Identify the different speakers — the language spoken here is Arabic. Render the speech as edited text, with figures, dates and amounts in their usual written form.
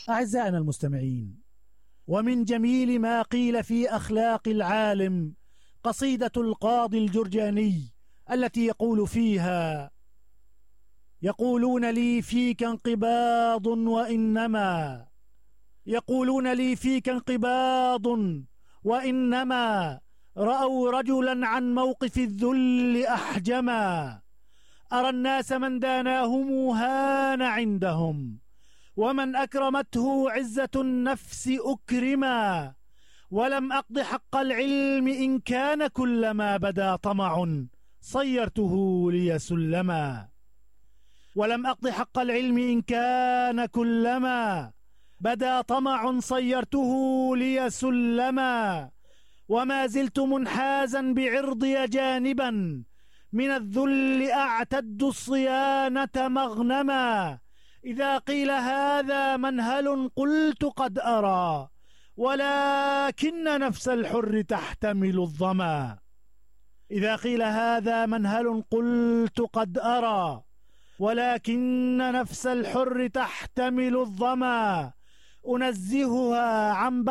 Speaker 1: أعزائنا المستمعين، ومن جميل ما قيل في أخلاق العالم قصيدة القاضي الجرجاني التي يقول فيها: يقولون لي فيك انقباض وإنما يقولون لي فيك انقباض وإنما رأوا رجلا عن موقف الذل أحجما. أرى الناس من داناهم هان عندهم، ومن أكرمته عزة النفس أكرما. ولم أقض حق العلم إن كان كلما بدا طمع صيرته لي سلما. ولم أقض حق العلم إن كان كلما بدا طمع صيرته لي سلما. وما زلت منحازا بعرضي جانبا من الذل أعتد الصيانة مغنما. إذا قيل هذا منهل قلت قد أرى، ولكن نفس الحر تحتمل الظما. إذا قيل هذا منهل قلت قد أرى، ولكن نفس الحر تحتمل الظما. أنزهها عن